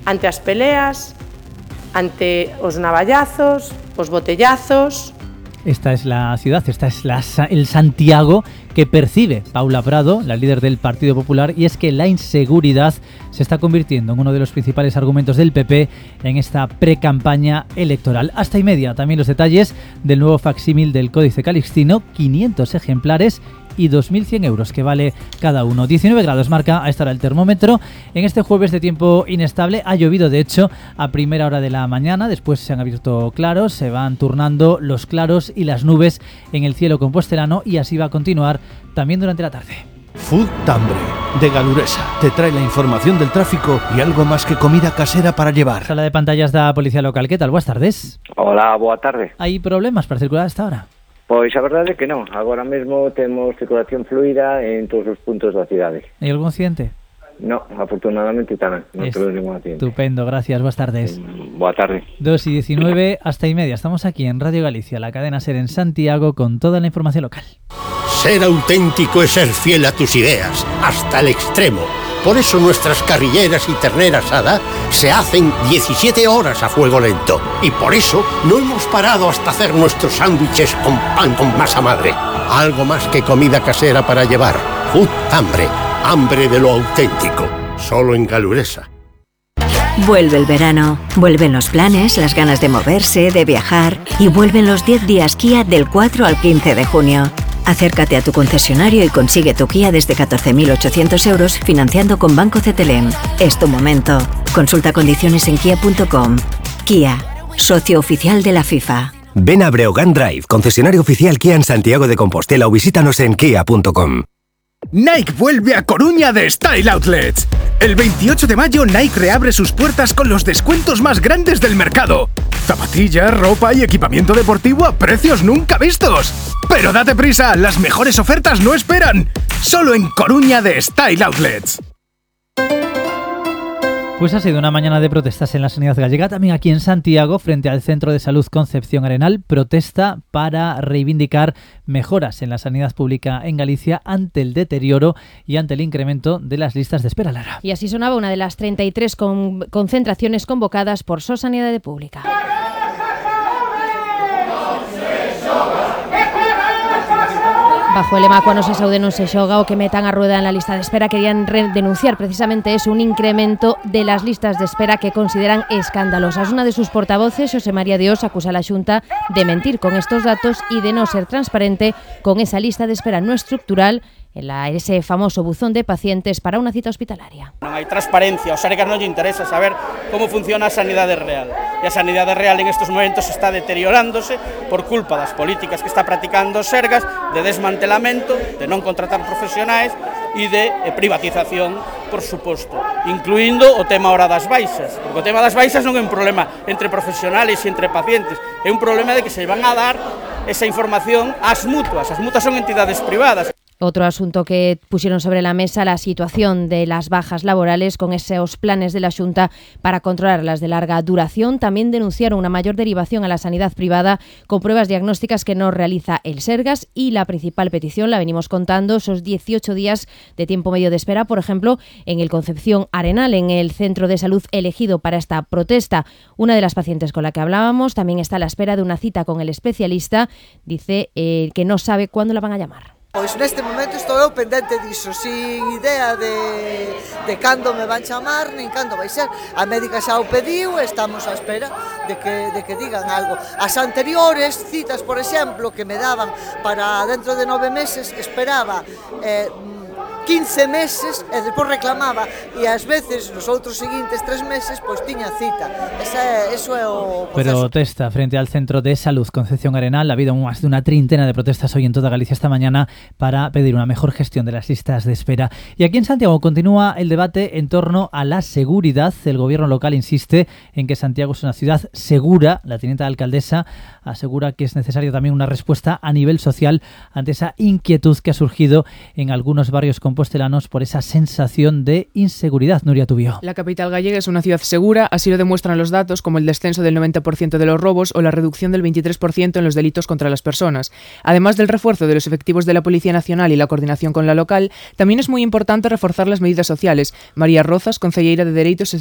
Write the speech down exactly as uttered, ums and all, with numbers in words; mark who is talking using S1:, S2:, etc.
S1: ante as peleas, ante os navallazos, os botellazos.
S2: Esta es la ciudad, esta es la, el Santiago que percibe Paula Prado, la líder del Partido Popular, y es que la inseguridad se está convirtiendo en uno de los principales argumentos del P P en esta precampaña electoral. Hasta y media, también los detalles del nuevo facsímil del Códice Calixtino, quinientos ejemplares y dos mil cien euros que vale cada uno. diecinueve grados marca a esta hora el termómetro. En este jueves de tiempo inestable ha llovido, de hecho, a primera hora de la mañana. Después se han abierto claros, se van turnando los claros y las nubes en el cielo compostelano, y así va a continuar también durante la tarde.
S3: Food Tambre, de Galuresa, te trae la información del tráfico y algo más que comida casera para llevar.
S2: Sala de pantallas da Policía Local. ¿Qué tal? Buenas tardes.
S4: Hola, boa tarde.
S2: ¿Hay problemas para circular hasta ahora?
S4: Pois a verdade é que non. Agora mesmo temos circulación fluida en todos os puntos da cidade.
S2: ¿Hay algún accidente?
S4: No, afortunadamente tamén. Non
S2: Es...
S4: tuve ningún accidente.
S2: Estupendo, gracias. Buenas tardes.
S4: Boa tarde.
S2: dos y diecinueve, hasta y media. Estamos aquí en Radio Galicia, la cadena SER en Santiago, con toda la información local.
S5: Ser auténtico es ser fiel a tus ideas, hasta el extremo. Por eso nuestras carrilleras y ternera asada se hacen diecisiete horas a fuego lento. Y por eso no hemos parado hasta hacer nuestros sándwiches con pan con masa madre. Algo más que comida casera para llevar. Food Tambre, hambre de lo auténtico. Solo en Galuresa.
S6: Vuelve el verano, vuelven los planes, las ganas de moverse, de viajar, y vuelven los diez días Kia del cuatro al quince de junio. Acércate a tu concesionario y consigue tu Kia desde catorce mil ochocientos euros financiando con Banco Cetelem. Es tu momento. Consulta condiciones en kia punto com. Kia, socio oficial de la FIFA.
S7: Ven a Breogán Drive, concesionario oficial Kia en Santiago de Compostela, o visítanos en kia punto com.
S8: Nike vuelve a Coruña de Style Outlets. El veintiocho de mayo Nike reabre sus puertas con los descuentos más grandes del mercado. Zapatillas, ropa y equipamiento deportivo a precios nunca vistos. Pero date prisa, las mejores ofertas no esperan. Solo en Coruña de Style Outlets.
S2: Pues ha sido una mañana de protestas en la sanidad gallega, también aquí en Santiago, frente al Centro de Salud Concepción Arenal. Protesta para reivindicar mejoras en la sanidad pública en Galicia ante el deterioro y ante el incremento de las listas de espera, Lara.
S9: Y así sonaba una de las treinta y tres con- concentraciones convocadas por So Sanidade Pública. Bajo el lema "Cuando se saude non se xoga" o que metan a rueda en la lista de espera, querían re- denunciar precisamente eso, un incremento de las listas de espera que consideran escandalosas. Una de sus portavoces, José María Dios, acusa a la Xunta de mentir con estos datos y de no ser transparente con esa lista de espera no estructural en la, ese famoso buzón de pacientes para una cita hospitalaria.
S10: Non hai transparencia, aos Sergas non lle interesa saber como funciona a sanidade real. E a sanidade real en estes momentos está deteriorándose por culpa das políticas que está practicando os Sergas de desmantelamento, de non contratar profesionais e de eh, privatización, por suposto, incluindo o tema ahora das baixas. Porque o tema das baixas non é un problema entre profesionales e entre pacientes, é un problema de que se van a dar esa información ás mutuas. As mutuas son entidades privadas.
S9: Otro asunto que pusieron sobre la mesa, la situación de las bajas laborales con esos planes de la Xunta para controlarlas de larga duración. También denunciaron una mayor derivación a la sanidad privada con pruebas diagnósticas que no realiza el Sergas, y la principal petición, la venimos contando, esos dieciocho días de tiempo medio de espera, por ejemplo, en el Concepción Arenal, en el centro de salud elegido para esta protesta. Una de las pacientes con la que hablábamos también está a la espera de una cita con el especialista. Dice eh, que no sabe cuándo la van a llamar.
S11: Pois neste momento estou eu pendente diso, sin idea de, de cando me van chamar, nin cando vai ser. A médica xa o pediu, estamos á espera de que, de que digan algo. As anteriores citas, por exemplo, que me daban para dentro de nove meses, esperaba eh, quince meses e despois reclamaba, e ás veces nos outros seguintes tres meses pois tiña cita. Esa é, eso é o proceso.
S2: Protesta frente al Centro de Salud Concepción Arenal. Ha habido más de una treintena de protestas hoy en toda Galicia esta mañana para pedir una mejor gestión de las listas de espera. Y aquí en Santiago continúa el debate en torno a la seguridad. El gobierno local insiste en que Santiago es una ciudad segura. La teniente alcaldesa asegura que es necesaria también una respuesta a nivel social ante esa inquietud que ha surgido en algunos barrios compostelanos por esa sensación de inseguridad. Nuria Tubio.
S12: La capital gallega es una ciudad segura, así lo demuestran los datos como el descenso del noventa por ciento de los robos o la reducción del veintitrés por ciento en los delitos contra las personas. Además del refuerzo de los efectivos de la Policía Nacional y la coordinación con la local, también es muy importante reforzar las medidas sociales. María Rozas, concelleira de Dereitos